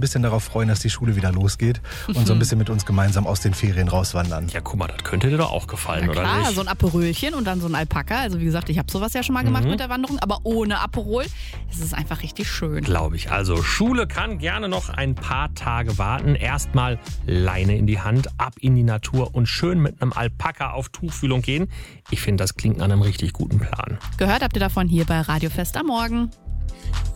bisschen darauf freuen, dass die Schule wieder losgeht und so ein bisschen mit uns gemeinsam aus den Ferien rauswandern. Ja, guck mal, das könnte dir doch auch gefallen, oder Klar, nicht? so ein Aperölchen und dann so ein Alpaka. Also wie gesagt, ich habe sowas ja schon mal gemacht mit der Wanderung, aber ohne Aperol. Es ist einfach richtig schön. Glaube ich. Also Schule kann gerne noch ein paar Tage warten. Erstmal Leine in die Hand, ab in die Natur und schön mit einem Alpaka auf Tuchfühlung gehen. Ich finde, das klingt nach einem richtig guten Plan. Gehört habt ihr davon hier bei Radio Fest am Morgen.